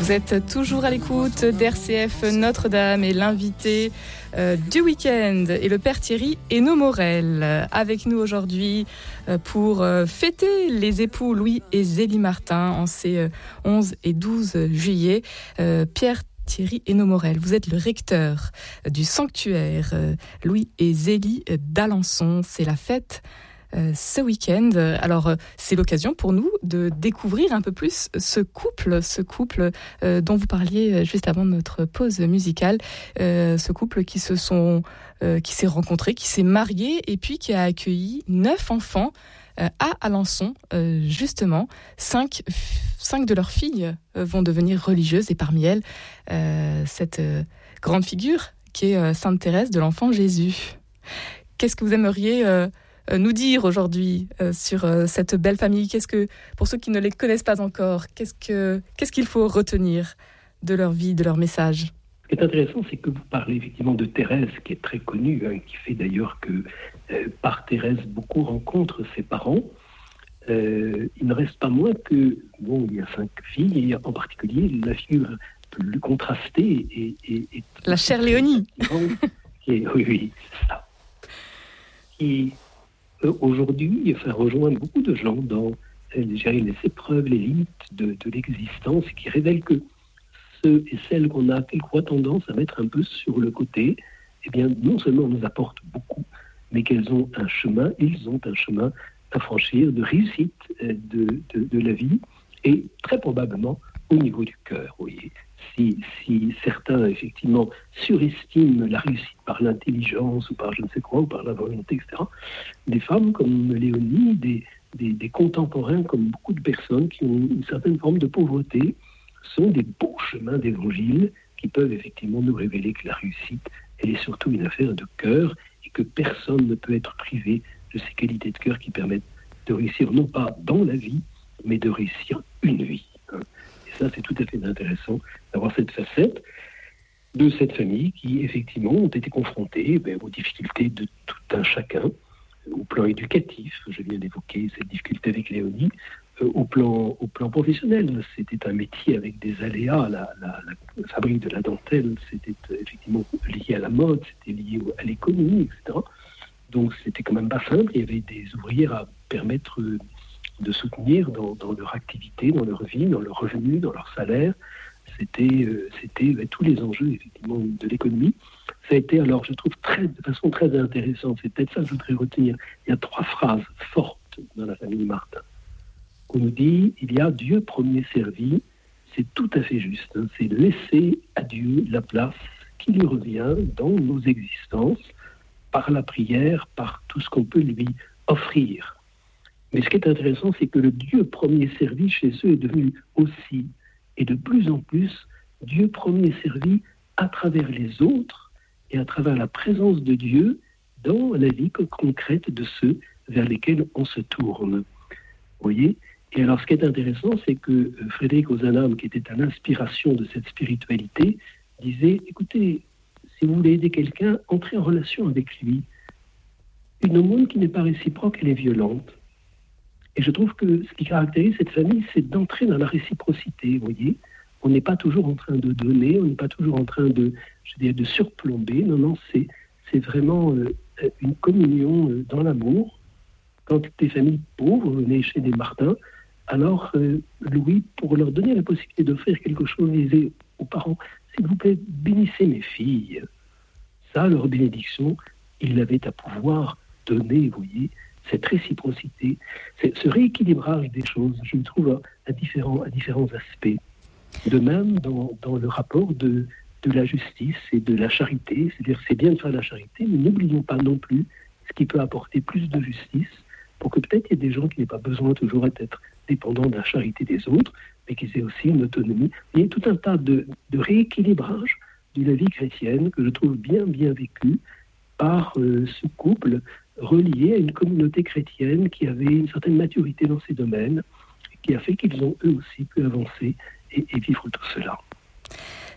Vous êtes toujours à l'écoute d'RCF Notre-Dame et l'invité du week-end est le Père Thierry Hainaut Morel. Avec nous aujourd'hui pour fêter les époux Louis et Zélie Martin en ces 11 et 12 juillet. Pierre Thierry Hainaut Morel, vous êtes le recteur du sanctuaire Louis et Zélie d'Alençon. C'est la fête ce week-end. Alors, c'est l'occasion pour nous de découvrir un peu plus ce couple dont vous parliez juste avant notre pause musicale. Ce couple qui s'est rencontré, qui s'est marié et puis qui a accueilli 9 enfants à Alençon, justement. 5 de leurs filles vont devenir religieuses et parmi elles, cette grande figure qui est Sainte Thérèse de l'Enfant Jésus. Qu'est-ce que vous aimeriez nous dire aujourd'hui sur cette belle famille? Pour ceux qui ne les connaissent pas encore, qu'est-ce qu'il faut retenir de leur vie, de leur message? Ce qui est intéressant, c'est que vous parlez effectivement de Thérèse, qui est très connue, qui fait d'ailleurs que par Thérèse, beaucoup rencontrent ses parents. Il ne reste pas moins que, il y a 5 filles, et en particulier la figure plus contrastée et la chère Léonie. Oui, c'est ça. Qui aujourd'hui rejoint beaucoup de gens dans les épreuves, les limites de l'existence, qui révèlent que ceux et celles qu'on a quelquefois tendance à mettre un peu sur le côté, eh bien, non seulement nous apportent beaucoup, mais ils ont un chemin à franchir de réussite de la vie, et très probablement au niveau du cœur. Vous voyez. Si certains, effectivement, surestiment la réussite par l'intelligence ou par je ne sais quoi, ou par la volonté, etc., des femmes comme Léonie, des contemporains comme beaucoup de personnes qui ont une certaine forme de pauvreté, sont des beaux chemins d'évangile qui peuvent effectivement nous révéler que la réussite, elle est surtout une affaire de cœur et que personne ne peut être privé de ces qualités de cœur qui permettent de réussir non pas dans la vie, mais de réussir une vie. Et ça, c'est tout à fait intéressant d'avoir cette facette de cette famille qui, effectivement, ont été confrontés aux difficultés de tout un chacun, au plan éducatif, je viens d'évoquer cette difficulté avec Léonie, au plan professionnel, c'était un métier avec des aléas, la fabrique de la dentelle, c'était effectivement lié à la mode, c'était lié à l'économie, etc. Donc c'était quand même pas simple, il y avait des ouvrières à permettre de soutenir dans leur activité, dans leur vie, dans leur revenu, dans leur salaire. C'était tous les enjeux effectivement de l'économie. Ça a été, alors je trouve de façon très intéressante, c'est peut-être ça que je voudrais retenir. Il y a 3 phrases fortes dans la famille Martin. On nous dit, il y a Dieu premier servi, c'est tout à fait juste. C'est laisser à Dieu la place qui lui revient dans nos existences, par la prière, par tout ce qu'on peut lui offrir. Mais ce qui est intéressant, c'est que le Dieu premier servi chez eux est devenu aussi, et de plus en plus, Dieu premier servi à travers les autres et à travers la présence de Dieu dans la vie concrète de ceux vers lesquels on se tourne. Vous voyez ? Et alors, ce qui est intéressant, c'est que Frédéric Ozanam, qui était à l'inspiration de cette spiritualité, disait, écoutez, si vous voulez aider quelqu'un, entrez en relation avec lui. Une aumône qui n'est pas réciproque, elle est violente. Et je trouve que ce qui caractérise cette famille, c'est d'entrer dans la réciprocité, vous voyez. On n'est pas toujours en train de donner, on n'est pas toujours en train de surplomber. Non, c'est vraiment une communion dans l'amour. Quand des familles pauvres venaient chez des Martins, alors Louis, pour leur donner la possibilité d'offrir quelque chose, disait aux parents, s'il vous plaît, bénissez mes filles. Ça, leur bénédiction, ils l'avaient à pouvoir donner, vous voyez, cette réciprocité, ce rééquilibrage des choses, je le trouve à différents aspects. De même, dans le rapport de la justice et de la charité, c'est-à-dire c'est bien de faire la charité, mais n'oublions pas non plus ce qui peut apporter plus de justice, pour que peut-être il y ait des gens qui n'aient pas besoin toujours d'être dépendants de la charité des autres, mais qu'ils aient aussi une autonomie. Il y a tout un tas de rééquilibrage de la vie chrétienne que je trouve bien vécu par ce couple relié à une communauté chrétienne qui avait une certaine maturité dans ces domaines, qui a fait qu'ils ont eux aussi pu avancer et vivre tout cela.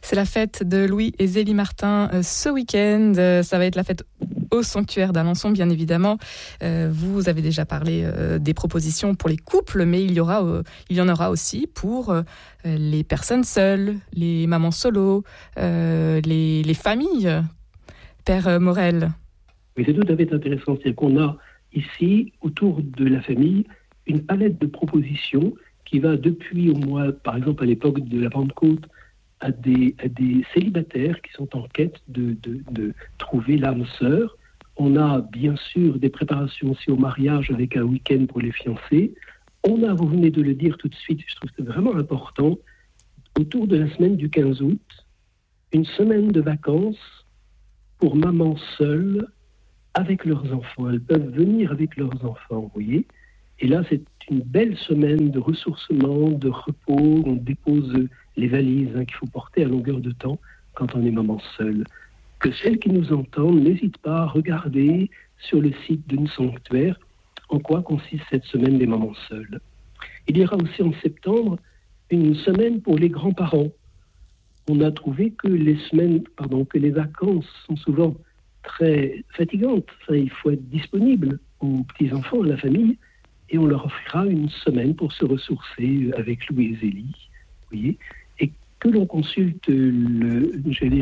C'est la fête de Louis et Zélie Martin ce week-end. Ça va être la fête au sanctuaire d'Alençon, bien évidemment. Vous avez déjà parlé des propositions pour les couples, mais il y en aura aussi pour les personnes seules, les mamans solos, les familles. Père Morel. Oui, c'est tout à fait intéressant. C'est qu'on a ici, autour de la famille, une palette de propositions qui va depuis au moins, par exemple à l'époque de la Pentecôte, à des célibataires qui sont en quête de trouver l'âme sœur. On a bien sûr des préparations aussi au mariage avec un week-end pour les fiancés. On a, vous venez de le dire tout de suite, je trouve que c'est vraiment important, autour de la semaine du 15 août, une semaine de vacances pour mamans seules avec leurs enfants. Elles peuvent venir avec leurs enfants, vous voyez. Et là, c'est une belle semaine de ressourcement, de repos. On dépose les valises qu'il faut porter à longueur de temps quand on est maman seule. Que celles qui nous entendent n'hésitent pas à regarder sur le site de nos sanctuaires en quoi consiste cette semaine des mamans seules. Il y aura aussi en septembre une semaine pour les grands-parents. On a trouvé que les vacances sont souvent très fatigantes. Il faut être disponible aux petits-enfants, à la famille, et on leur offrira une semaine pour se ressourcer avec Louis et Zélie, vous voyez, et que l'on consulte le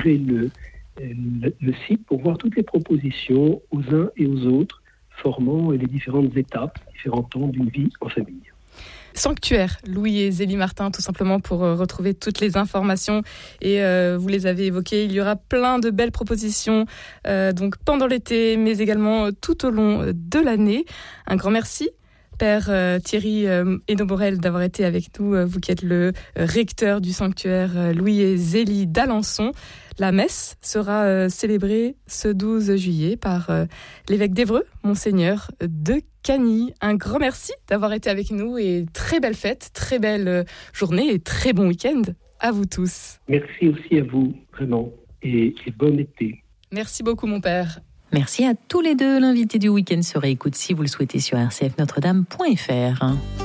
site pour voir toutes les propositions aux uns et aux autres, formant les différentes étapes, différents temps d'une vie en famille. Sanctuaire, Louis et Zélie Martin, tout simplement pour retrouver toutes les informations. Et vous les avez évoquées, il y aura plein de belles propositions donc pendant l'été, mais également tout au long de l'année. Un grand merci, Père Thierry Hénaud-Morel, d'avoir été avec nous, vous qui êtes le recteur du sanctuaire Louis et Zélie d'Alençon. La messe sera célébrée ce 12 juillet par l'évêque d'Évreux, Monseigneur de Cagny. Un grand merci d'avoir été avec nous et très belle fête, très belle journée et très bon week-end à vous tous. Merci aussi à vous, vraiment, et bon été. Merci beaucoup, mon père. Merci à tous les deux. L'invité du week-end se réécoute si vous le souhaitez sur rcfnotredame.fr.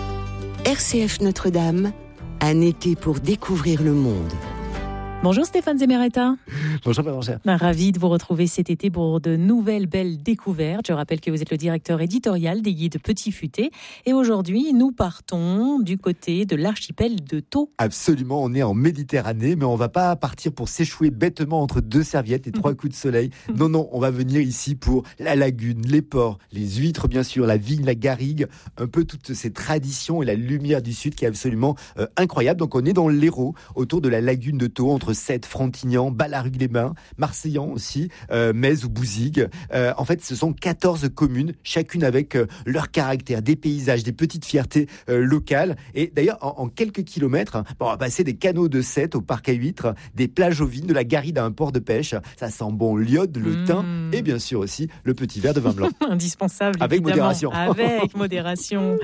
RCF Notre-Dame, un été pour découvrir le monde. Bonjour Stéphane Zemeretta. Bonjour Bérangère. Ravi de vous retrouver cet été pour de nouvelles belles découvertes. Je rappelle que vous êtes le directeur éditorial des guides Petit Futé. Et aujourd'hui, nous partons du côté de l'archipel de Thau. Absolument, on est en Méditerranée, mais on ne va pas partir pour s'échouer bêtement entre deux serviettes et 3 coups de soleil. Non, on va venir ici pour la lagune, les ports, les huîtres bien sûr, la vigne, la garrigue, un peu toutes ces traditions et la lumière du Sud qui est absolument incroyable. Donc on est dans l'Hérault, autour de la lagune de Thau, entre Sète, Frontignan, Ballarugue-les-Bains, Marseillan aussi, Metz ou Bouzigues. En fait, ce sont 14 communes, chacune avec leur caractère, des paysages, des petites fiertés locales. Et d'ailleurs, en quelques kilomètres, on va passer des canaux de Sète au parc à huîtres, des plages aux vignes, de la Garrigue à un port de pêche. Ça sent bon l'iode, le thym et bien sûr aussi le petit verre de vin blanc. Indispensable, avec évidemment. Modération. Avec modération.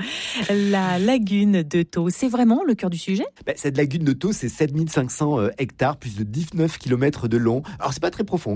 La lagune de Thau, c'est vraiment le cœur du sujet ? Cette lagune de Thau, c'est 7500 hectares, plus de 19 km de long. Alors, c'est pas très profond,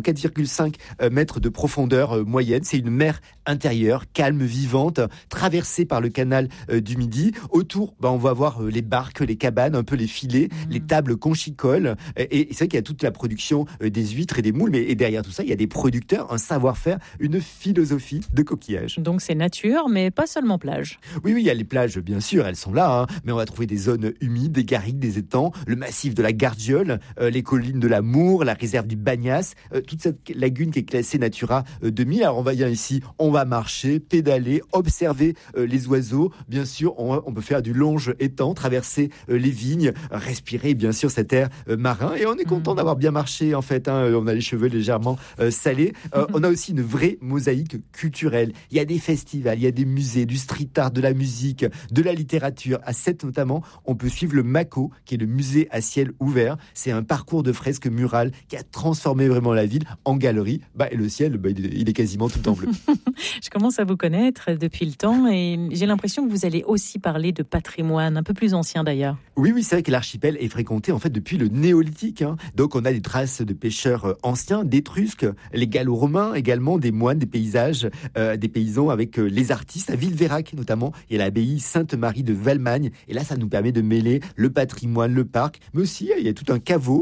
4,5 mètres de profondeur moyenne. C'est une mer intérieure, calme, vivante, traversée par le canal du Midi. Autour, on va voir les barques, les cabanes, un peu les filets, les tables conchicoles. Et c'est vrai qu'il y a toute la production des huîtres et des moules, mais derrière tout ça, il y a des producteurs, un savoir-faire, une philosophie de coquillages. Donc, c'est nature, mais pas seulement plage. Oui, il y a les plages, bien sûr, elles sont là, mais on va trouver des zones humides, des garrigues, des étangs, le massif de la Gardiole, les collines de l'Amour, la réserve du Bagnas, toute cette lagune qui est classée Natura 2000. Alors on va bien ici, on va marcher, pédaler, observer les oiseaux. Bien sûr, on peut faire du longe étang, traverser les vignes, respirer bien sûr cet air marin. Et on est content d'avoir bien marché en fait. On a les cheveux légèrement salés. On a aussi une vraie mosaïque culturelle. Il y a des festivals, il y a des musées, du street art, de la musique, de la littérature. À Sète notamment, on peut suivre le MACO, qui est le musée à ciel ouvert. C'est un parcours de fresques murales qui a transformé vraiment la ville en galerie. Et le ciel, il est quasiment tout en bleu. Je commence à vous connaître depuis le temps et j'ai l'impression que vous allez aussi parler de patrimoine, un peu plus ancien d'ailleurs. Oui, c'est vrai que l'archipel est fréquenté en fait depuis le néolithique. Donc on a des traces de pêcheurs anciens, d'Étrusques, les Gallo-Romains également, des moines, des paysages, des paysans avec les artistes. À Villeveyrac notamment, il y a l'abbaye Sainte-Marie de Valmagne. Et là, ça nous permet de mêler le patrimoine, le parc, mais aussi il y a tout un caveau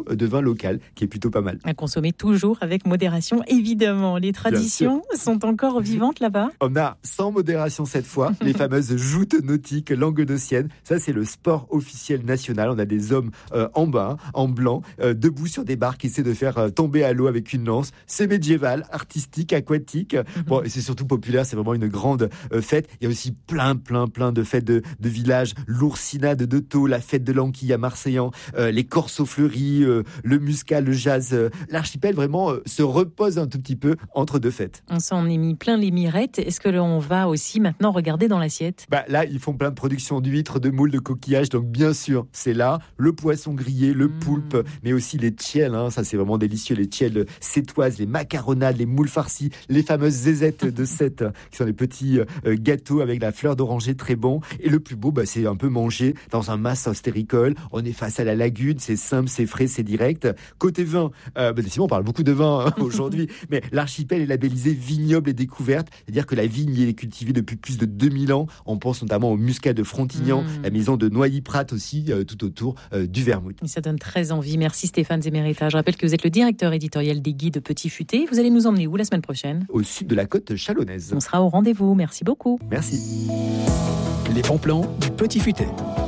kilo de vin local, qui est plutôt pas mal. À consommer toujours avec modération, évidemment. Les traditions sont encore vivantes là-bas. On a, sans modération cette fois, les fameuses joutes nautiques languedociennes. Ça, c'est le sport officiel national. On a des hommes en bas, en blanc, debout sur des barques qui essaient de faire tomber à l'eau avec une lance. C'est médiéval, artistique, aquatique. Bon, et c'est surtout populaire, c'est vraiment une grande fête. Il y a aussi plein de fêtes de village. L'oursinade de Thau, la fête de l'Anquille à Marseillan, les corsos fleuris, le muscat, le jazz. L'archipel vraiment se repose un tout petit peu entre deux fêtes. On s'en est mis plein les mirettes. Est-ce que l'on va aussi maintenant regarder dans l'assiette ? Là, ils font plein de productions d'huîtres, de moules, de coquillages. Donc bien sûr, c'est là le poisson grillé, le poulpe, mais aussi les tchèles. Ça, c'est vraiment délicieux. Les tchèles sétoises, les macaronades, les moules farcies, les fameuses zézettes de Sète, qui sont des petits gâteaux avec la fleur d'oranger très bon. Et le plus beau, c'est un peu manger dans un mas ostéricole. On est face à la lagune, c'est simple, c'est frais, c'est direct. Côté vin, décidément, on parle beaucoup de vin aujourd'hui, mais l'archipel est labellisé vignoble et découverte, c'est-à-dire que la vigne y est cultivée depuis plus de 2000 ans. On pense notamment au muscat de Frontignan, la maison de Noilly-Prat aussi, tout autour du vermouth. Ça donne très envie. Merci Stéphane Zemerita. Je rappelle que vous êtes le directeur éditorial des guides Petit Futé. Vous allez nous emmener où la semaine prochaine ? Au sud de la côte chalonnaise. On sera au rendez-vous. Merci beaucoup. Merci. Les bons plans du Petit Futé.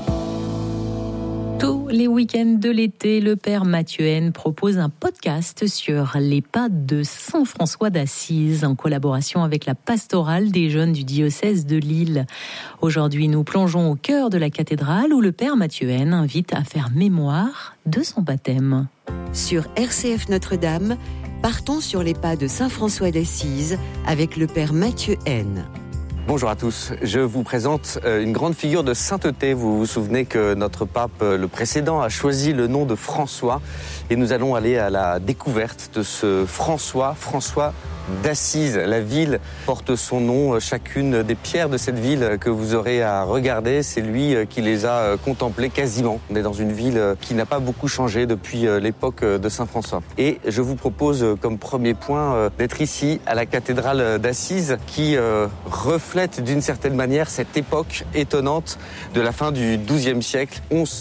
Tous les week-ends de l'été, le père Mathieu Haine propose un podcast sur les pas de Saint François d'Assise en collaboration avec la pastorale des jeunes du diocèse de Lille. Aujourd'hui, nous plongeons au cœur de la cathédrale où le père Mathieu Haine invite à faire mémoire de son baptême. Sur RCF Notre-Dame, partons sur les pas de Saint François d'Assise avec le père Mathieu Haine. Bonjour à tous, je vous présente une grande figure de sainteté. Vous vous souvenez que notre pape, le précédent, a choisi le nom de François et nous allons aller à la découverte de ce François d'Assise. La ville porte son nom, chacune des pierres de cette ville que vous aurez à regarder, c'est lui qui les a contemplées quasiment. On est dans une ville qui n'a pas beaucoup changé depuis l'époque de Saint François. Et je vous propose comme premier point d'être ici à la cathédrale d'Assise qui reflète d'une certaine manière cette époque étonnante de la fin du XIIe siècle,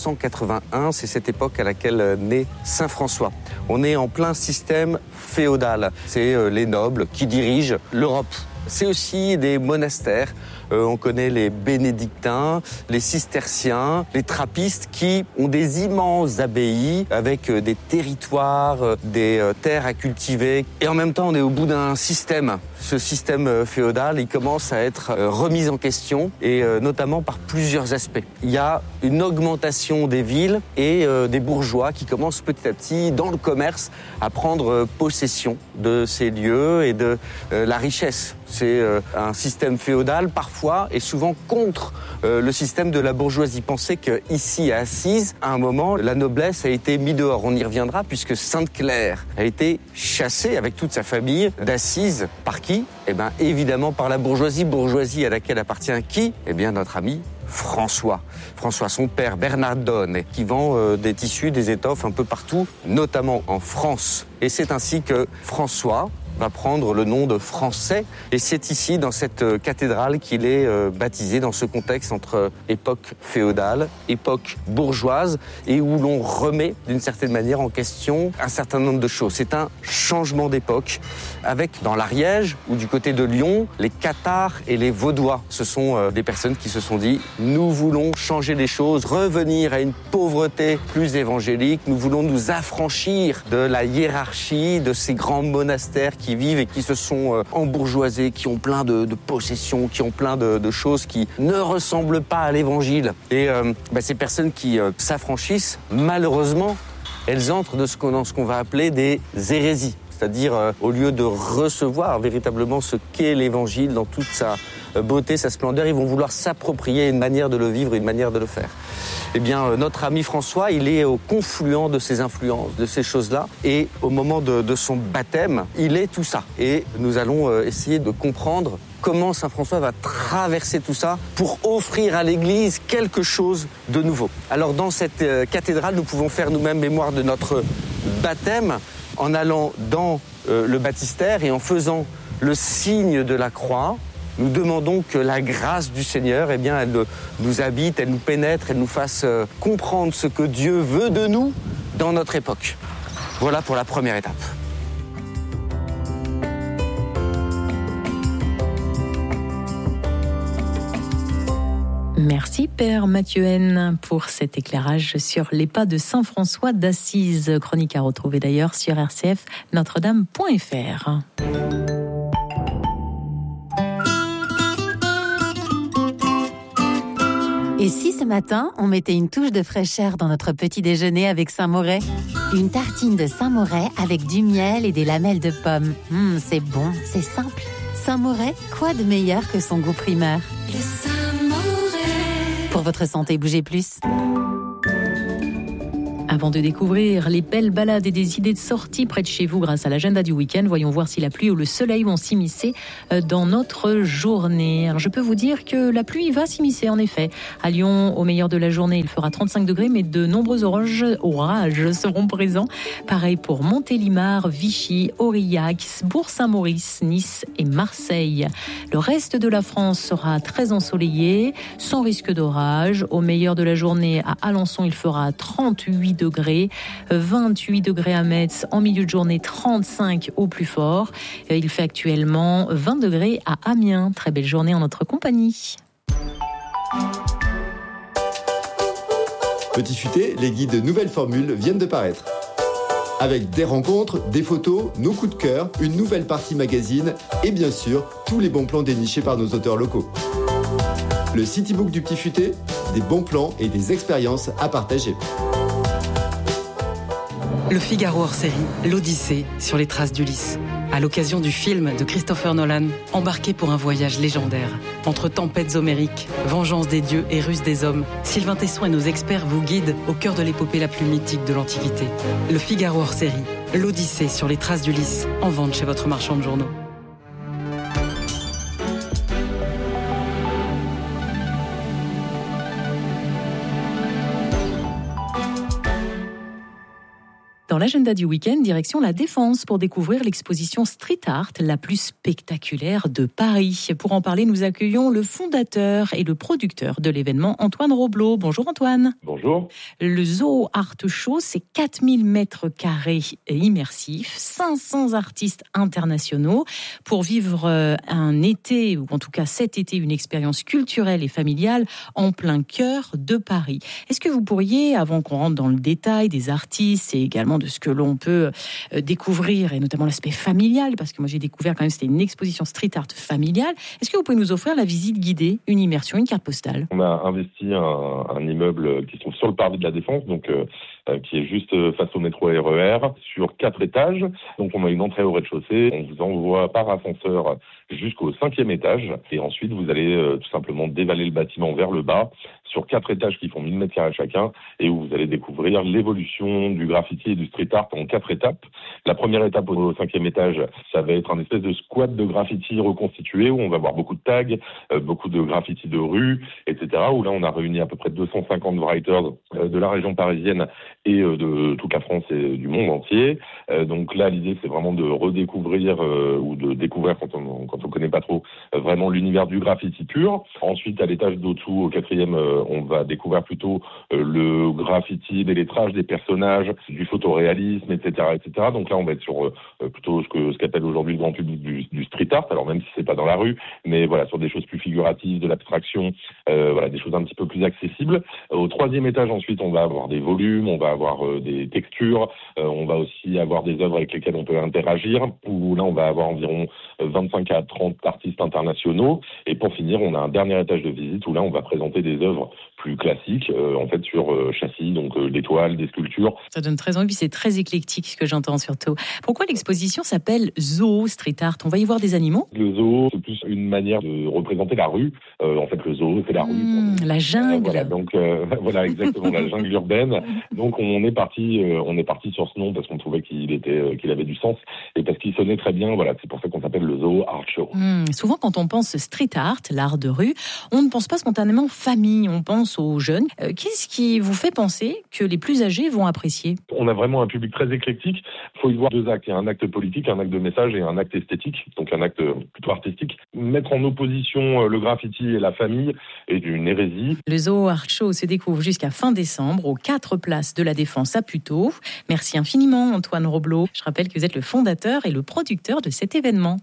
1181, c'est cette époque à laquelle naît Saint François. On est en plein système féodal, c'est les nobles qui dirigent l'Europe. C'est aussi des monastères. On connaît les bénédictins, les cisterciens, les trappistes qui ont des immenses abbayes avec des territoires, des terres à cultiver. Et en même temps, on est au bout d'un système. Ce système féodal, il commence à être remis en question et notamment par plusieurs aspects. Il y a une augmentation des villes et des bourgeois qui commencent petit à petit, dans le commerce, à prendre possession de ces lieux et de la richesse. C'est un système féodal, parfois, et souvent contre le système de la bourgeoisie. Pensez qu'ici, à Assise, à un moment, la noblesse a été mise dehors. On y reviendra, puisque Sainte-Claire a été chassée avec toute sa famille d'Assise. Par qui ? Évidemment par la bourgeoisie à laquelle appartient qui ? Notre ami François, son père Bernardone, qui vend des tissus, des étoffes un peu partout, notamment en France. Et c'est ainsi que François va prendre le nom de Français. Et c'est ici, dans cette cathédrale, qu'il est baptisé dans ce contexte entre époque féodale, époque bourgeoise, et où l'on remet d'une certaine manière en question un certain nombre de choses. C'est un changement d'époque, avec dans l'Ariège, ou du côté de Lyon, les Cathares et les Vaudois. Ce sont des personnes qui se sont dit « Nous voulons changer les choses, revenir à une pauvreté plus évangélique, nous voulons nous affranchir de la hiérarchie, de ces grands monastères qui vivent et qui se sont embourgeoisés, qui ont plein de possessions, qui ont plein de choses qui ne ressemblent pas à l'évangile. » Et ces personnes qui s'affranchissent, malheureusement, elles entrent dans ce qu'on va appeler des hérésies. C'est-à-dire, au lieu de recevoir véritablement ce qu'est l'évangile dans toute sa beauté, sa splendeur, ils vont vouloir s'approprier une manière de le vivre, une manière de le faire. Notre ami François, il est au confluent de ces influences, de ces choses-là. Et au moment de son baptême, il est tout ça. Et nous allons essayer de comprendre comment Saint François va traverser tout ça pour offrir à l'Église quelque chose de nouveau. Alors, dans cette cathédrale, nous pouvons faire nous-mêmes mémoire de notre baptême en allant dans le baptistère et en faisant le signe de la croix. Nous demandons que la grâce du Seigneur, elle nous habite, elle nous pénètre, elle nous fasse comprendre ce que Dieu veut de nous dans notre époque. Voilà pour la première étape. Merci Père Mathuenne pour cet éclairage sur les pas de Saint François d'Assise. Chronique à retrouver d'ailleurs sur RCF Notre-Dame.fr. Et si ce matin, on mettait une touche de fraîcheur dans notre petit déjeuner avec Saint-Moret ? Une tartine de Saint-Moret avec du miel et des lamelles de pommes. C'est bon, c'est simple. Saint-Moret, quoi de meilleur que son goût primeur ? Le Saint-Moret. Pour votre santé, bougez plus. Avant de découvrir les belles balades et des idées de sortie près de chez vous grâce à l'agenda du week-end, voyons voir si la pluie ou le soleil vont s'immiscer dans notre journée. Alors je peux vous dire que la pluie va s'immiscer en effet. À Lyon, au meilleur de la journée, il fera 35 degrés, mais de nombreux orages seront présents. Pareil pour Montélimar, Vichy, Aurillac, Bourg-Saint-Maurice, Nice et Marseille. Le reste de la France sera très ensoleillé, sans risque d'orage. Au meilleur de la journée, à Alençon, il fera 38 degrés, 28 degrés à Metz, en milieu de journée 35 au plus fort. Il fait actuellement 20 degrés à Amiens. Très belle journée en notre compagnie. Petit Futé, les guides Nouvelles Formules viennent de paraître. Avec des rencontres, des photos, nos coups de cœur, une nouvelle partie magazine et bien sûr, tous les bons plans dénichés par nos auteurs locaux. Le Citybook du Petit Futé, des bons plans et des expériences à partager. Le Figaro hors série, l'Odyssée sur les traces d'Ulysse. À l'occasion du film de Christopher Nolan, embarqué pour un voyage légendaire. Entre tempêtes homériques, vengeance des dieux et ruse des hommes, Sylvain Tesson et nos experts vous guident au cœur de l'épopée la plus mythique de l'Antiquité. Le Figaro hors série, l'Odyssée sur les traces d'Ulysse, en vente chez votre marchand de journaux. Dans l'agenda du week-end, direction la Défense pour découvrir l'exposition Street Art la plus spectaculaire de Paris. Pour en parler, nous accueillons le fondateur et le producteur de l'événement, Antoine Roblot. Bonjour Antoine. Bonjour. Le Zoo Art Show, c'est 4000 mètres carrés immersifs, 500 artistes internationaux pour vivre un été, ou en tout cas cet été, une expérience culturelle et familiale en plein cœur de Paris. Est-ce que vous pourriez, avant qu'on rentre dans le détail des artistes et également de ce que l'on peut découvrir, et notamment l'aspect familial, parce que moi j'ai découvert quand même c'était une exposition street art familiale. Est-ce que vous pouvez nous offrir la visite guidée, une immersion, une carte postale ? On a investi un immeuble qui se trouve sur le parvis de la Défense, donc qui est juste face au métro RER, sur 4 étages. Donc on a une entrée au rez-de-chaussée, on vous envoie par ascenseur jusqu'au 5e étage, et ensuite vous allez tout simplement dévaler le bâtiment vers le bas, sur 4 étages qui font 1000 mètres carrés chacun, et où vous allez découvrir l'évolution du graffiti et du street art en 4 étapes. La première étape au 5e étage, ça va être un espèce de squat de graffiti reconstitué, où on va voir beaucoup de tags, beaucoup de graffiti de rue, etc., où là on a réuni à peu près 250 writers de la région parisienne et de toute la France et du monde entier. Donc là, l'idée, c'est vraiment de redécouvrir ou de découvrir, quand on connaît pas trop, vraiment l'univers du graffiti pur. Ensuite, à l'étage d'au-dessous, au 4e, on va découvrir plutôt le graffiti, les lettrages des personnages, du photoréalisme, etc., etc. Donc là, on va être sur plutôt ce qu'appelle aujourd'hui le grand public du street art. Alors même si c'est pas dans la rue, mais voilà, sur des choses plus figuratives, de l'abstraction, voilà, des choses un petit peu plus accessibles. Au 3e étage, ensuite, on va avoir des volumes, on va avoir des textures, on va aussi avoir des œuvres avec lesquelles on peut interagir, où là, on va avoir environ 25 à 30 artistes internationaux. Et pour finir, on a un dernier étage de visite où là, on va présenter des œuvres plus classiques, en fait, sur châssis, donc des toiles, des sculptures. Ça donne très envie, c'est très éclectique ce que j'entends surtout. Pourquoi l'exposition s'appelle Zoo Street Art ? On va y voir des animaux ? Le zoo, c'est plus une manière de représenter la rue. En fait, le zoo, c'est la rue. La jungle. Voilà, donc voilà, exactement, la jungle urbaine. Donc on est parti sur ce nom parce qu'on trouvait qu'il avait du sens et parce qu'il sonnait très bien. Voilà, c'est pour ça qu'on s'appelle le Zoo Art Show. Souvent, quand on pense street art, l'art de rue, on ne pense pas spontanément famille. On pense s'adresse aux jeunes. Qu'est-ce qui vous fait penser que les plus âgés vont apprécier ? On a vraiment un public très éclectique. Il faut y voir 2 actes. Il y a un acte politique, un acte de message et un acte esthétique, donc un acte plutôt artistique. Mettre en opposition le graffiti et la famille est une hérésie. Le Zoo Art Show se découvre jusqu'à fin décembre aux 4 places de la Défense à Puteaux. Merci infiniment Antoine Roblot. Je rappelle que vous êtes le fondateur et le producteur de cet événement.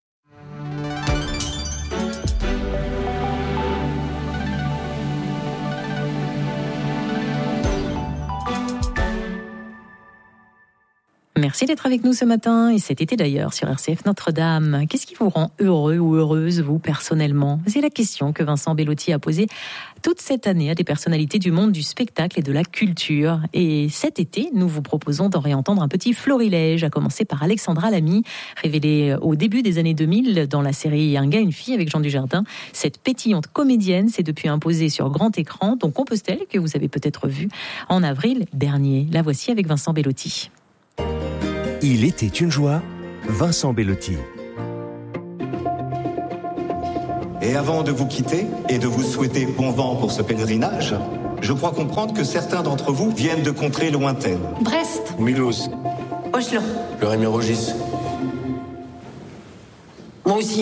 Merci d'être avec nous ce matin et cet été d'ailleurs sur RCF Notre-Dame. Qu'est-ce qui vous rend heureux ou heureuse, vous, personnellement ? C'est la question que Vincent Bellotti a posée toute cette année à des personnalités du monde du spectacle et de la culture. Et cet été, nous vous proposons d'en réentendre un petit florilège, à commencer par Alexandra Lamy, révélée au début des années 2000 dans la série Un gars, une fille avec Jean Dujardin. Cette pétillante comédienne s'est depuis imposée sur grand écran, dont Compostelle, que vous avez peut-être vu en avril dernier. La voici avec Vincent Bellotti. Il était une joie, Vincent Bellotti. Et avant de vous quitter et de vous souhaiter bon vent pour ce pèlerinage, je crois comprendre que certains d'entre vous viennent de contrées lointaines. Brest. Mulhouse. Oslo. Le Rémy-Rogis. Moi aussi.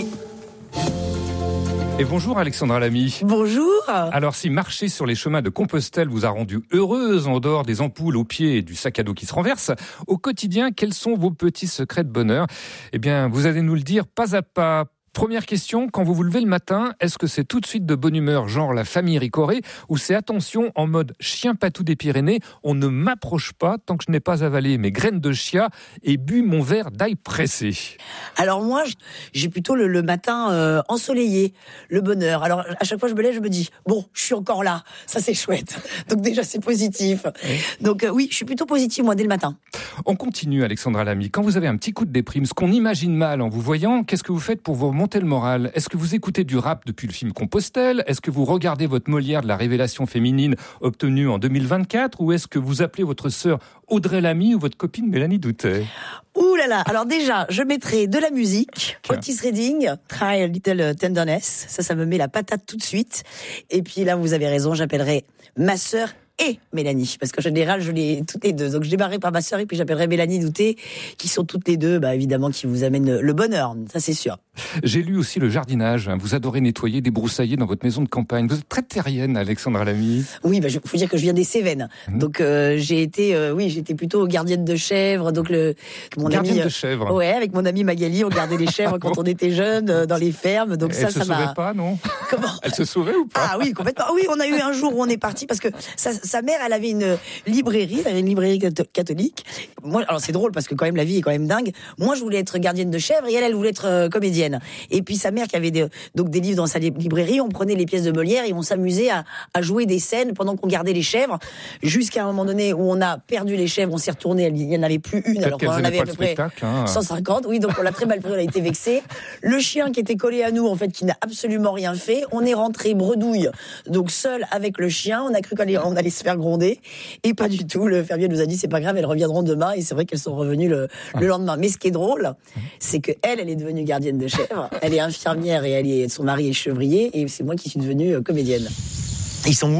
Et bonjour Alexandra Lamy. Bonjour. Alors si marcher sur les chemins de Compostelle vous a rendu heureuse en dehors des ampoules aux pieds et du sac à dos qui se renverse, au quotidien, quels sont vos petits secrets de bonheur ? Eh bien, vous allez nous le dire pas à pas. Première question, quand vous vous levez le matin, est-ce que c'est tout de suite de bonne humeur, genre la famille Ricoré, ou c'est attention en mode chien patou des Pyrénées, on ne m'approche pas tant que je n'ai pas avalé mes graines de chia et bu mon verre d'ail pressé ? Alors moi, j'ai plutôt le matin ensoleillé, le bonheur. Alors à chaque fois que je me lève, je me dis, bon, je suis encore là, ça c'est chouette. Donc déjà c'est positif. Oui. Donc oui, je suis plutôt positive moi dès le matin. On continue Alexandra Lamy. Quand vous avez un petit coup de déprime, ce qu'on imagine mal en vous voyant, qu'est-ce que vous faites pour vous remonter le moral ? Est-ce que vous écoutez du rap depuis le film Compostelle ? Est-ce que vous regardez votre Molière de la révélation féminine obtenue en 2024 ? Ou est-ce que vous appelez votre sœur Audrey Lamy ou votre copine Mélanie Doutet ? Ouh là là, alors déjà, je mettrai de la musique, Otis Redding, Try a Little Tenderness, ça me met la patate tout de suite. Et puis là, vous avez raison, j'appellerai ma sœur et Mélanie, parce qu'en général, je l'ai toutes les deux. Donc je démarrerai par ma sœur et puis j'appellerai Mélanie Doutet, qui sont toutes les deux, évidemment, qui vous amènent le bonheur, ça c'est sûr. J'ai lu aussi le jardinage, vous adorez nettoyer, débroussailler dans votre maison de campagne. Vous êtes très terrienne, Alexandra Lamy. Oui, faut dire que je viens des Cévennes. Donc j'ai été plutôt gardienne de chèvres. Donc gardienne de chèvres. Ouais, avec mon ami Magali, on gardait les chèvres quand on était jeunes dans les fermes. Donc elle se sauvait pas, non ? Comment ? Elle se sauvait ou pas ? Ah oui, complètement. Oui, on a eu un jour où on est parti parce que sa mère, elle avait une librairie catholique. Moi, alors c'est drôle parce que quand même la vie est quand même dingue. Moi, je voulais être gardienne de chèvres et elle voulait être comédienne. Et puis sa mère qui avait des livres dans sa librairie, on prenait les pièces de Molière et on s'amusait à jouer des scènes pendant qu'on gardait les chèvres, jusqu'à un moment donné où on a perdu les chèvres, on s'est retourné, il n'y en avait plus une, alors qu'on en avait à peu près 150. Oui, donc on l'a très mal pris, on a été vexés. Le chien qui était collé à nous, en fait, qui n'a absolument rien fait, on est rentré bredouille, donc seul avec le chien, on a cru qu'on allait se faire gronder, et pas du tout. Le fermier nous a dit c'est pas grave, elles reviendront demain, et c'est vrai qu'elles sont revenues le lendemain. Mais ce qui est drôle, c'est que elle est devenue gardienne de chèvres, elle est infirmière et son mari est chevrier, et c'est moi qui suis devenue comédienne. Ils sont où ?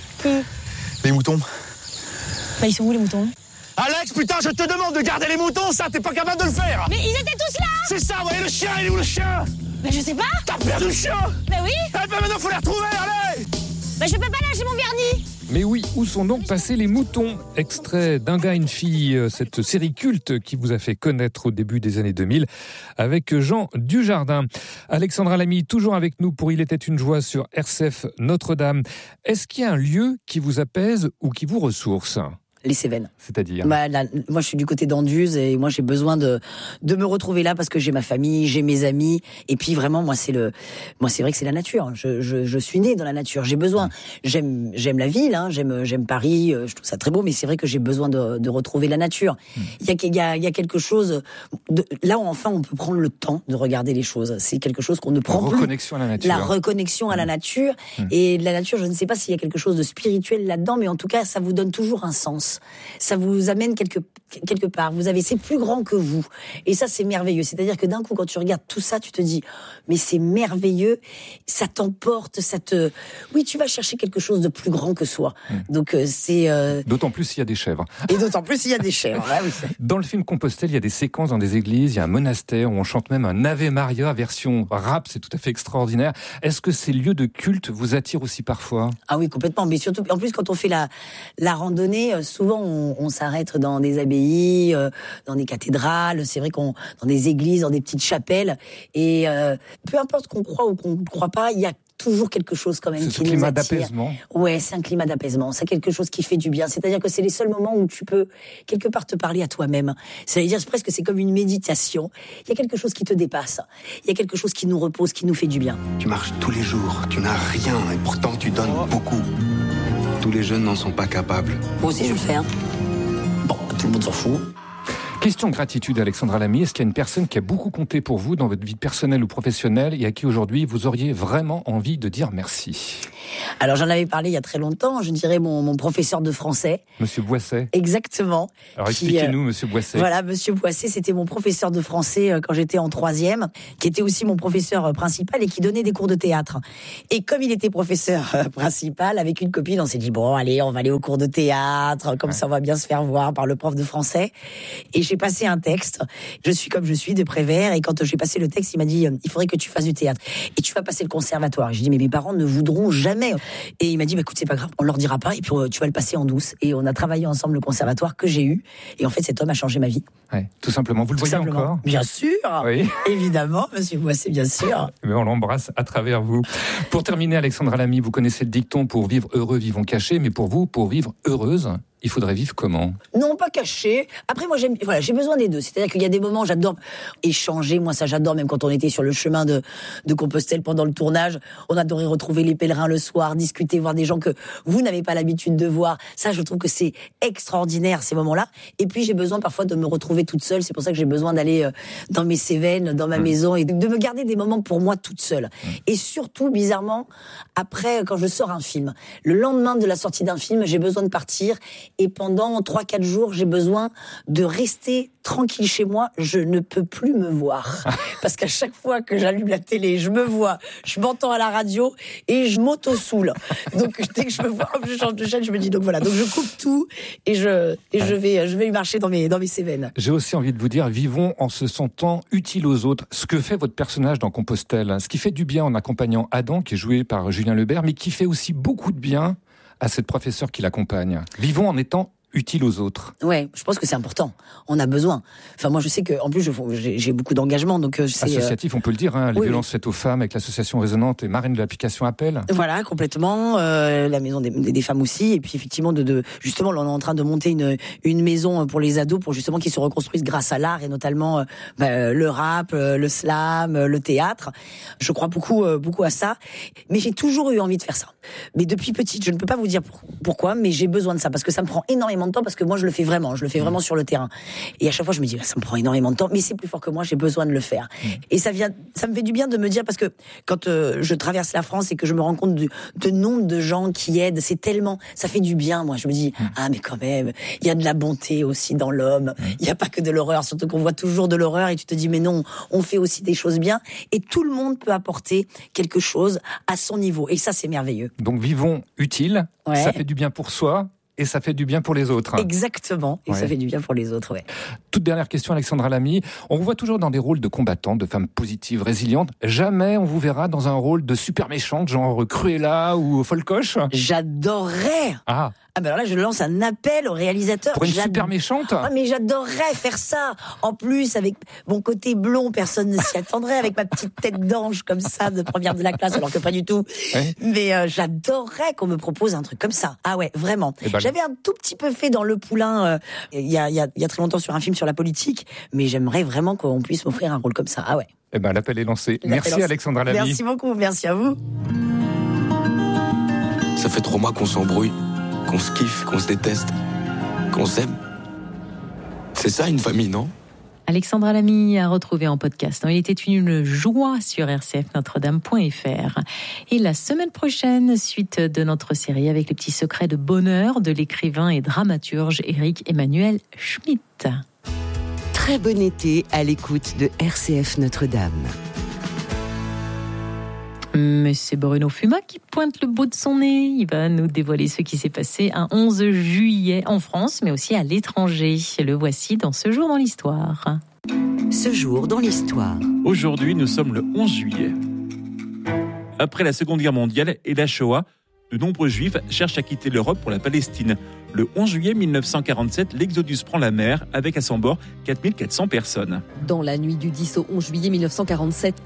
Les moutons. Ils sont où les moutons ? Alex, putain, je te demande de garder les moutons, ça, t'es pas capable de le faire. Mais ils étaient tous là. C'est ça, ouais, le chien, il est où le chien ? Mais je sais pas. T'as perdu le chien ? Mais oui. Maintenant, faut les retrouver, allez. Mais je peux pas lâcher mon vernis. Mais oui, où sont donc passés les moutons ? Extrait d'Un gars, une fille, cette série culte qui vous a fait connaître au début des années 2000 avec Jean Dujardin. Alexandra Lamy, toujours avec nous pour Il était une joie sur RCF Notre-Dame. Est-ce qu'il y a un lieu qui vous apaise ou qui vous ressource ? Les Cévennes. C'est-à-dire moi, je suis du côté d'Anduze et moi, j'ai besoin de me retrouver là parce que j'ai ma famille, j'ai mes amis. Et puis, vraiment, moi, c'est vrai que c'est la nature. Je suis née dans la nature. J'ai besoin. J'aime la ville, hein, j'aime Paris. Je trouve ça très beau, mais c'est vrai que j'ai besoin de retrouver la nature. Il y a quelque chose. Là, enfin, on peut prendre le temps de regarder les choses. C'est quelque chose qu'on ne prend plus. La reconnexion à la nature. La reconnexion à la nature. Et la nature, je ne sais pas s'il y a quelque chose de spirituel là-dedans, mais en tout cas, ça vous donne toujours un sens. sens. Ça vous amène quelque part. C'est plus grand que vous. Et ça, c'est merveilleux. C'est-à-dire que d'un coup, quand tu regardes tout ça, tu te dis, mais c'est merveilleux. Ça t'emporte, oui, tu vas chercher quelque chose de plus grand que soi. Donc, D'autant plus s'il y a des chèvres. Et d'autant plus s'il y a des chèvres. Ah, oui. Dans le film Compostelle, il y a des séquences dans des églises, il y a un monastère où on chante même un Ave Maria version rap, c'est tout à fait extraordinaire. Est-ce que ces lieux de culte vous attirent aussi parfois ? Ah oui, complètement. Mais surtout, en plus, quand on fait la randonnée, souvent on s'arrête dans des abbayes, dans des cathédrales. C'est vrai dans des églises, dans des petites chapelles. Et peu importe qu'on croit ou qu'on ne croit pas, il y a toujours quelque chose quand même qui nous attire. C'est un climat d'apaisement. Ouais, c'est un climat d'apaisement. C'est quelque chose qui fait du bien. C'est-à-dire que c'est les seuls moments où tu peux quelque part te parler à toi-même. C'est-à-dire presque c'est comme une méditation. Il y a quelque chose qui te dépasse. Il y a quelque chose qui nous repose, qui nous fait du bien. Tu marches tous les jours, tu n'as rien et pourtant tu donnes beaucoup. Tous les jeunes n'en sont pas capables. Moi aussi je le fais. Bon, tout le monde s'en fout. Question gratitude, Alexandra Lamy. Est-ce qu'il y a une personne qui a beaucoup compté pour vous dans votre vie personnelle ou professionnelle et à qui aujourd'hui vous auriez vraiment envie de dire merci ? Alors j'en avais parlé il y a très longtemps, je dirais mon professeur de français. Monsieur Boisset. Exactement. Alors expliquez-nous, Monsieur Boisset. Voilà, Monsieur Boisset, c'était mon professeur de français quand j'étais en 3e, qui était aussi mon professeur principal et qui donnait des cours de théâtre. Et comme il était professeur principal, avec une copine, on s'est dit, bon, allez, on va aller au cours de théâtre, comme ça on va bien se faire voir par le prof de français. Et j'ai passé un texte, je suis comme je suis, de Prévert, et quand j'ai passé le texte, il m'a dit, il faudrait que tu fasses du théâtre. Et tu vas passer le conservatoire. J'ai dit, mais mes parents ne voudront jamais. Et il m'a dit, écoute, c'est pas grave, on leur dira pas, et puis tu vas le passer en douce. Et on a travaillé ensemble le conservatoire que j'ai eu. Et en fait, cet homme a changé ma vie. Ouais, tout simplement. Vous le voyez encore ? Bien sûr. Oui. Évidemment, Monsieur Boisset, bien sûr. Mais on l'embrasse à travers vous. Pour terminer, Alexandra Lamy, vous connaissez le dicton, pour vivre heureux, vivons cachés. Mais pour vous, pour vivre heureuse, il faudrait vivre comment ? Non, pas caché. Après, moi, j'ai besoin des deux. C'est-à-dire qu'il y a des moments, j'adore échanger. Moi, ça, j'adore. Même quand on était sur le chemin de Compostelle pendant le tournage, on adorait retrouver les pèlerins le soir, discuter, voir des gens que vous n'avez pas l'habitude de voir. Ça, je trouve que c'est extraordinaire, ces moments-là. Et puis, j'ai besoin parfois de me retrouver toute seule. C'est pour ça que j'ai besoin d'aller dans mes Cévennes, dans ma maison, et de me garder des moments pour moi toute seule. Et surtout, bizarrement, après, quand je sors un film, le lendemain de la sortie d'un film, j'ai besoin de partir. Et pendant 3-4 jours, j'ai besoin de rester tranquille chez moi. Je ne peux plus me voir. Parce qu'à chaque fois que j'allume la télé, je me vois, je m'entends à la radio et je m'auto-soule. Donc, dès que je me vois, je change de chaîne, je me dis, donc voilà. Donc, je coupe tout et je vais y marcher dans mes Cévennes. J'ai aussi envie de vous dire, vivons en se sentant utile aux autres. Ce que fait votre personnage dans Compostelle, ce qui fait du bien en accompagnant Adam, qui est joué par Julien Lebert, mais qui fait aussi beaucoup de bien à cette professeure qui l'accompagne. Vivons en étant utile aux autres. Ouais, je pense que c'est important. On a besoin. Enfin, moi, je sais que, en plus, j'ai beaucoup d'engagement, donc c'est associatif, on peut le dire. Hein, les violences faites aux femmes avec l'association Résonante et marraine de l'application Appel. Voilà, complètement. La maison des femmes aussi. Et puis effectivement, justement, là, on est en train de monter une maison pour les ados, pour justement qu'ils se reconstruisent grâce à l'art et notamment le rap, le slam, le théâtre. Je crois beaucoup à ça. Mais j'ai toujours eu envie de faire ça. Mais depuis petite, je ne peux pas vous dire pourquoi, mais j'ai besoin de ça parce que ça me prend énormément de temps, parce que moi je le fais vraiment sur le terrain. Et à chaque fois je me dis ça me prend énormément de temps, mais c'est plus fort que moi, j'ai besoin de le faire. Et ça me fait du bien de me dire, parce que quand je traverse la France et que je me rends compte de nombre de gens qui aident, ça fait du bien. Moi je me dis mais quand même, il y a de la bonté aussi dans l'homme. Il n'y a pas que de l'horreur, surtout qu'on voit toujours de l'horreur et tu te dis mais non, on fait aussi des choses bien et tout le monde peut apporter quelque chose à son niveau. Et ça c'est merveilleux. Donc vivons utile, ça fait du bien pour soi. Et ça fait du bien pour les autres. Exactement, et ça fait du bien pour les autres, Toute dernière question, Alexandra Lamy. On vous voit toujours dans des rôles de combattantes, de femmes positives, résilientes. Jamais on vous verra dans un rôle de super méchante, genre Cruella ou Folcoche. J'adorerais. Ah ben alors là, je lance un appel au réalisateur. Pour une super méchante. Ah, mais j'adorerais faire ça. En plus, avec mon côté blond, personne ne s'y attendrait, avec ma petite tête d'ange comme ça, de première de la classe, alors que pas du tout. Ouais. Mais j'adorerais qu'on me propose un truc comme ça. Ah ouais, vraiment. J'avais un tout petit peu fait dans Le Poulain il y a très longtemps sur un film sur la politique, mais j'aimerais vraiment qu'on puisse m'offrir un rôle comme ça. Ah ouais. L'appel est lancé. Merci Alexandra Lamy. Merci beaucoup, merci à vous. Ça fait 3 mois qu'on s'embrouille, qu'on se kiffe, qu'on se déteste, qu'on s'aime. C'est ça une famille, non ? Alexandra Lamy a retrouvé en podcast. Il était une joie sur rcfnotredame.fr. Et la semaine prochaine, suite de notre série avec les petits secrets de bonheur de l'écrivain et dramaturge Éric Emmanuel Schmitt. Très bon été à l'écoute de RCF Notre-Dame. Mais c'est Bruno Fumat qui pointe le bout de son nez. Il va nous dévoiler ce qui s'est passé un 11 juillet en France, mais aussi à l'étranger. Le voici dans Ce jour dans l'histoire. Ce jour dans l'histoire. Aujourd'hui, nous sommes le 11 juillet. Après la Seconde Guerre mondiale et la Shoah, de nombreux Juifs cherchent à quitter l'Europe pour la Palestine. Le 11 juillet 1947, l'Exodus prend la mer avec à son bord 4400 personnes. Dans la nuit du 10 au 11 juillet 1947,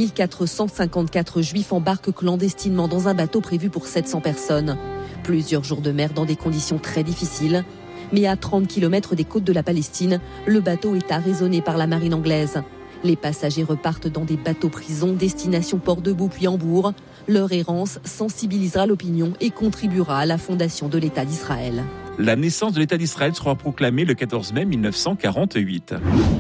4454 Juifs embarquent clandestinement dans un bateau prévu pour 700 personnes. Plusieurs jours de mer dans des conditions très difficiles. Mais à 30 km des côtes de la Palestine, le bateau est arraisonné par la marine anglaise. Les passagers repartent dans des bateaux-prisons, destination Port-de-Bouc puis Hambourg. Leur errance sensibilisera l'opinion et contribuera à la fondation de l'État d'Israël. La naissance de l'État d'Israël sera proclamée le 14 mai 1948.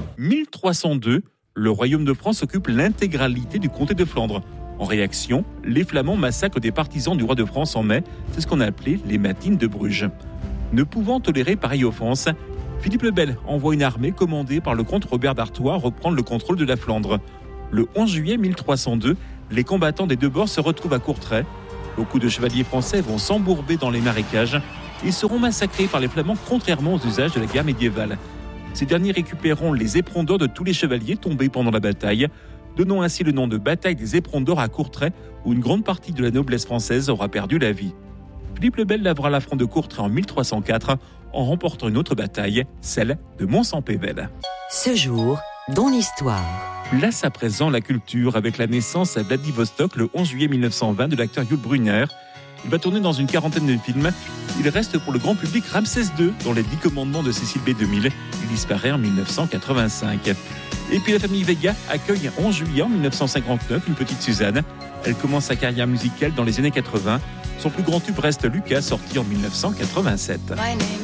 1302, le Royaume de France occupe l'intégralité du comté de Flandre. En réaction, les Flamands massacrent des partisans du roi de France en mai. C'est ce qu'on a appelé les matines de Bruges. Ne pouvant tolérer pareille offense, Philippe le Bel envoie une armée commandée par le comte Robert d'Artois reprendre le contrôle de la Flandre. Le 11 juillet 1302, les combattants des deux bords se retrouvent à Courtrai. Beaucoup de chevaliers français vont s'embourber dans les marécages et seront massacrés par les Flamands contrairement aux usages de la guerre médiévale. Ces derniers récupéreront les éperons d'or de tous les chevaliers tombés pendant la bataille, donnant ainsi le nom de bataille des éperons d'or à Courtrai, où une grande partie de la noblesse française aura perdu la vie. Philippe le Bel lavera l'affront de Courtrai en 1304 en remportant une autre bataille, celle de Mont-Saint-Pével. Ce jour, dans l'histoire. Place à présent la culture avec la naissance à Vladivostok le 11 juillet 1920 de l'acteur Yul Brynner. Il va tourner dans une quarantaine de films. Il reste pour le grand public Ramsès II dans les 10 commandements de Cécile B. 2000. Il disparaît en 1985. Et puis la famille Vega accueille un 11 juillet en 1959 une petite Suzanne. Elle commence sa carrière musicale dans les années 80. Son plus grand tube reste Lucas, sorti en 1987.